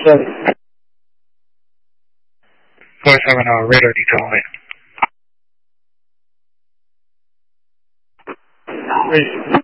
7. Voice 7, radar detail on it. Wait.